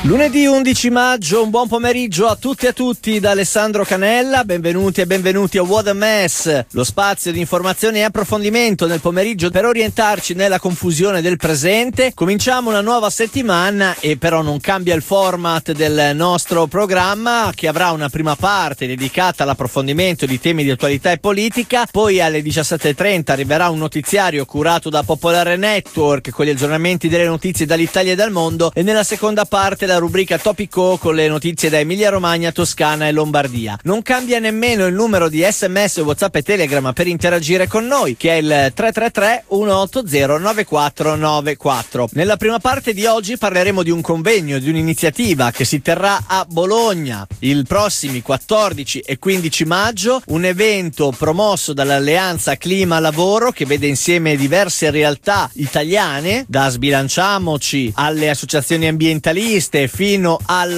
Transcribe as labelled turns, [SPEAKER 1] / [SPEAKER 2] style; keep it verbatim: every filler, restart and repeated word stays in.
[SPEAKER 1] Lunedì undici maggio, un buon pomeriggio a tutti e a tutti da Alessandro Canella, benvenuti e benvenuti a What a Mess, lo spazio di informazione e approfondimento nel pomeriggio per orientarci nella confusione del presente. Cominciamo una nuova settimana e però non cambia il format del nostro programma, che avrà una prima parte dedicata all'approfondimento di temi di attualità e politica, poi alle diciassette e trenta arriverà un notiziario curato da Popolare Network con gli aggiornamenti delle notizie dall'Italia e dal mondo, e nella seconda parte la rubrica Topico con le notizie da Emilia Romagna, Toscana e Lombardia. Non cambia nemmeno il numero di sms, WhatsApp e Telegram per interagire con noi, che è il tre tre tre uno otto zero nove quattro nove quattro. Nella prima parte di oggi parleremo di un convegno, di un'iniziativa che si terrà a Bologna il prossimi quattordici e quindici maggio, un evento promosso dall'Alleanza Clima Lavoro che vede insieme diverse realtà italiane, da Sbilanciamoci alle associazioni ambientaliste fino alla